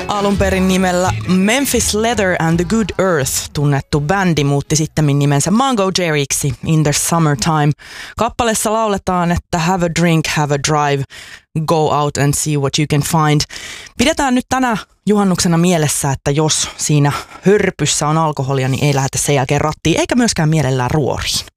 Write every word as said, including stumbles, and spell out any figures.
Alun perin nimellä Memphis Leather and the Good Earth tunnettu bändi muutti sittemmin nimensä Mango Jerryksi In the Summertime. Kappaleessa lauletaan, että have a drink, have a drive, go out and see what you can find. Pidetään nyt tänä juhannuksena mielessä, että jos siinä hörpyssä on alkoholia, niin ei lähdetä sen jälkeen rattiin, eikä myöskään mielellään ruoriin.